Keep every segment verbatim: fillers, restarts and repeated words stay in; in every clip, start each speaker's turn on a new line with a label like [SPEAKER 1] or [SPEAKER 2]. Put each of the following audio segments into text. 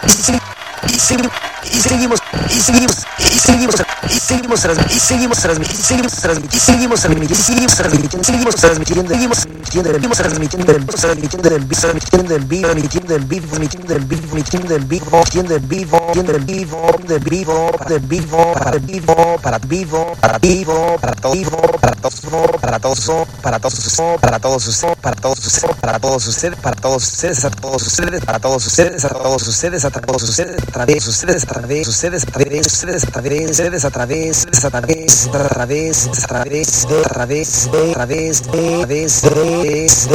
[SPEAKER 1] y seguimos y seguimos y seguimos y seguimos y seguimos y seguimos transmitiendo y seguimos transmitiendo y seguimos transmitiendo y seguimos transmitiendo seguimos transmitiendo seguimos transmitiendo transmitiendo en vivo transmitiendo en vivo transmitiendo en vivo transmitiendo en vivo transmitiendo en vivo transmitiendo en vivo transmitiendo en vivo de vivo de vivo para vivo para vivo para vivo para todo vivo para todo para todo para todo para todos ustedes para todos ustedes para todos ustedes para todos ustedes a todos ustedes para todos ustedes a todos ustedes a todos ustedes a través ustedes a través ustedes a través ustedes a través ustedes a través a través a través a través de a través de a través de a través de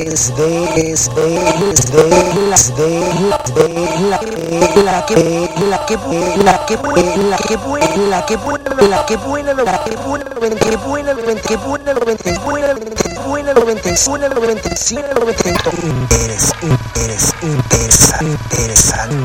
[SPEAKER 1] de las de la la que la que la que la que buena la que buena la que buena la que buena que buena que buena que buena buena noventa y uno noventa y cinco noventa y dos interés interés interesante interesante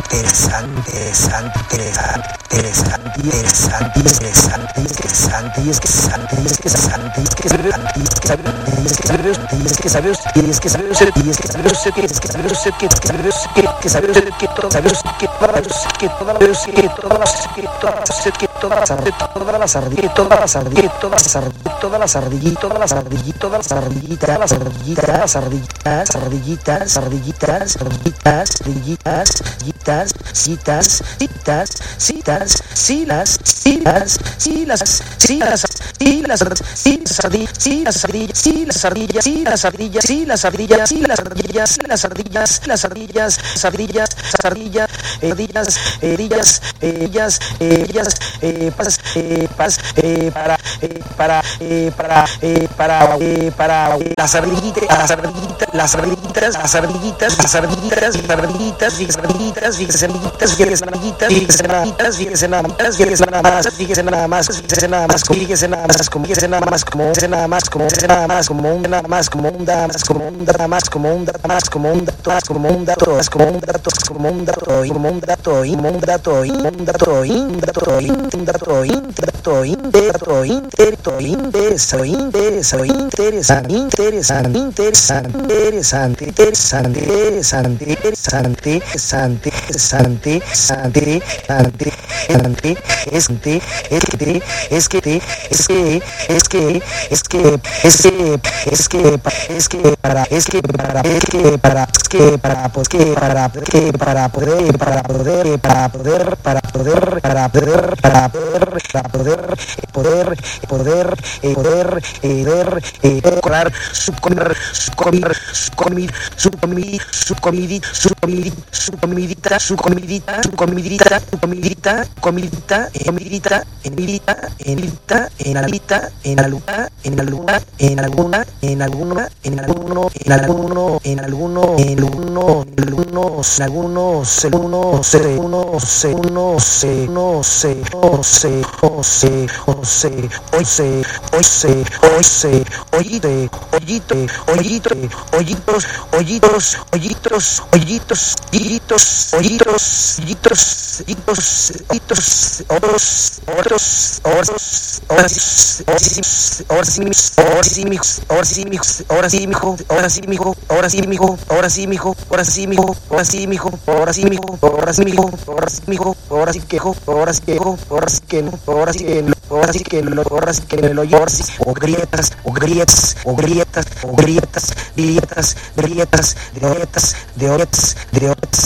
[SPEAKER 1] interesante interesante interesante interesante interesante y es que interesante y es que interesante y es que interesante y es que sabe y es que sabe y es que sabe y es que sabe usted y es que sabe usted que es que sabe usted que es que sabe usted que que sabe usted que todo sabe usted que todas las que todas las que todas las que todas las que todas las todas las ardillas todas las ardillas todas las ardillas todas las ardillas todas las ardillas todas las ardillitas las ardillitas ardillitas ardillitas ardillitas ardillitas ardillitas citas citas citas citas silas silas silas silas silas silas ardillas silas ardillas silas ardillas silas ardillas silas ardillas silas ardillas silas ardillas las ardillas ardillas ardillas ardillas ardillas ellas ellas pas pas para para para para para las ardillitas las ardillitas las ardillitas las ardillitas las ardillitas las ardillitas las ardillitas las ardillitas las ardillitas fíjese nada más fíjese nada más fíjese nada más fíjese nada más fíjese nada más como fíjese nada más como fíjese nada más como fíjese nada más como un nada más como un nada más como un nada más como un nada más como un dato como un dato como un dato como un dato como un dato como un dato un dato un dato un dato interto interto interto intereso intereso interesante interesante interesante interesante interesante interesante interesante interesante interesante interesante interesante es que es que es que es que es que es que es que es que es que para es que para es que para es que para pues que para que para poder para poder para poder para poder para poder para poder para poder poder poder poder poder decorar subcomer subcomer subcomer subcomer subcomer subcomer subcomidita subcomidita subcomidita subcomidita comidita comidita en milita en milita en alita en aluta en alguna en alguna en alguna en alguno en alguno en alguno en alguno en algunos algunos algunos algunos algunos no sé no sé no sé no sé hoy sé hoy sé hoy sé oíste oíste oíste oídos oídos oídos oídos oídos oídos oídos oídos oídos oros oros oros oros ahora sí ahora sí mijo ahora sí mijo ahora sí mijo ahora sí mijo ahora sí mijo ahora sí mijo ahora sí mijo ahora sí mijo ahora sí mijo ahora sí mijo ahora sí mijo ahora sí quejo ahora sí quejo ahora sí que no ahora sí que no ahora sí que no ahora sí que me lo ahora sí o grietas o grietas o grietas o grietas grietas grietas grietas grietas grietas